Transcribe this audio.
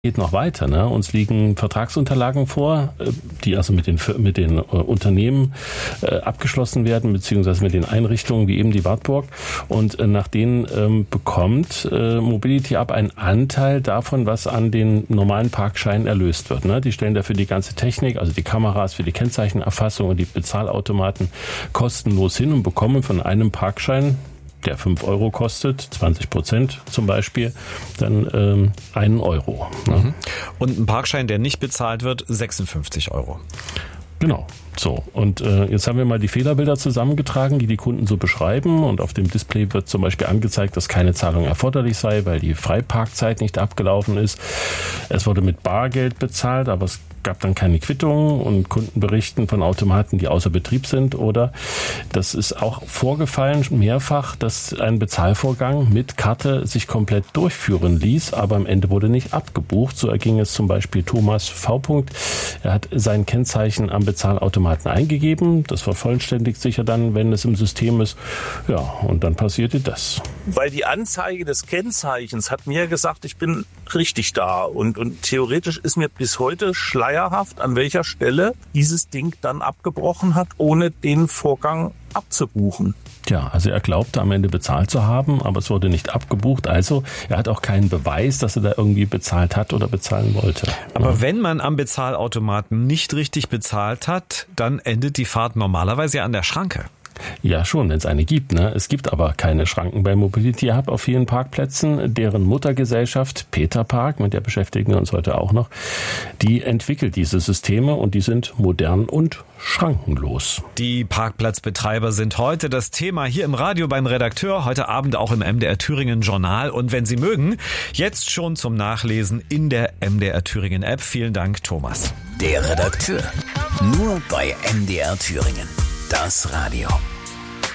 geht noch weiter. Ne? Uns liegen Vertragsunterlagen vor, die also mit den Unternehmen abgeschlossen werden, beziehungsweise mit den Einrichtungen wie eben die Wartburg. Und nach denen bekommt Mobility Up einen Anteil davon, was an den normalen Parkscheinen erlöst wird. Ne? Die stellen dafür die ganze Technik, also die Kameras für die Kennzeichenerfassung und die Bezahlautomaten kostenlos hin und bekommen von einem Parkschein, der 5 Euro kostet, 20% zum Beispiel, dann 1 Euro. Ne? Und ein Parkschein, der nicht bezahlt wird, 56 Euro. Genau. So, und jetzt haben wir mal die Fehlerbilder zusammengetragen, die Kunden so beschreiben. Und auf dem Display wird zum Beispiel angezeigt, dass keine Zahlung erforderlich sei, weil die Freiparkzeit nicht abgelaufen ist. Es wurde mit Bargeld bezahlt, aber es gab dann keine Quittung, und Kunden berichten von Automaten, die außer Betrieb sind. Oder das ist auch vorgefallen mehrfach, dass ein Bezahlvorgang mit Karte sich komplett durchführen ließ, aber am Ende wurde nicht abgebucht. So erging es zum Beispiel Thomas V. Er hat sein Kennzeichen am Bezahlautomaten eingegeben. Das vervollständigt sich ja dann, wenn es im System ist. Ja, und dann passierte das. Weil die Anzeige des Kennzeichens hat mir gesagt, ich bin richtig da. Und theoretisch ist mir bis heute schleierhaft, an welcher Stelle dieses Ding dann abgebrochen hat, ohne den Vorgang abzubuchen. Tja, also er glaubte am Ende bezahlt zu haben, aber es wurde nicht abgebucht. Also er hat auch keinen Beweis, dass er da irgendwie bezahlt hat oder bezahlen wollte. Aber wenn man am Bezahlautomaten nicht richtig bezahlt hat, dann endet die Fahrt normalerweise ja an der Schranke. Ja, schon, wenn es eine gibt. Ne? Es gibt aber keine Schranken bei Mobility Hub auf vielen Parkplätzen. Deren Muttergesellschaft Peter Park, mit der beschäftigen wir uns heute auch noch, die entwickelt diese Systeme, und die sind modern und schrankenlos. Die Parkplatzbetreiber sind heute das Thema hier im Radio beim Redakteur, heute Abend auch im MDR Thüringen Journal. Und wenn Sie mögen, jetzt schon zum Nachlesen in der MDR Thüringen App. Vielen Dank, Thomas. Der Redakteur. Nur bei MDR Thüringen. Das Radio.